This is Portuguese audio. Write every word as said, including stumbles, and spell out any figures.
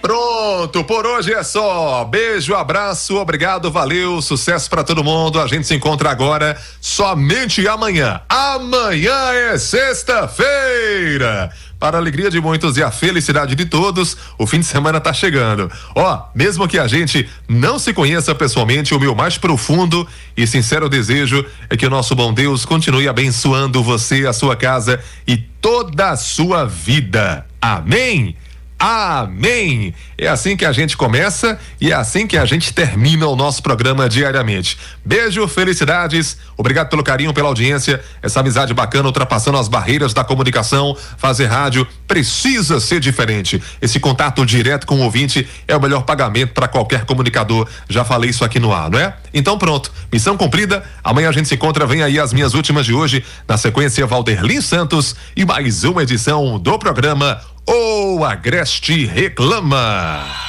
Pronto, por hoje é só. Beijo, abraço, obrigado, valeu, sucesso pra todo mundo. A gente se encontra agora somente amanhã. Amanhã é sexta-feira. Para a alegria de muitos e a felicidade de todos, o fim de semana tá chegando. Ó, mesmo que a gente não se conheça pessoalmente, o meu mais profundo e sincero desejo é que o nosso bom Deus continue abençoando você, a sua casa e toda a sua vida. Amém? Amém! É assim que a gente começa e é assim que a gente termina o nosso programa diariamente. Beijo, felicidades, obrigado pelo carinho, pela audiência, essa amizade bacana ultrapassando as barreiras da comunicação. Fazer rádio precisa ser diferente. Esse contato direto com o ouvinte é o melhor pagamento para qualquer comunicador. Já falei isso aqui no ar, não é? Então pronto, missão cumprida. Amanhã a gente se encontra, vem aí as minhas últimas de hoje. Na sequência, Valderlin Santos e mais uma edição do programa O Agreste Reclama.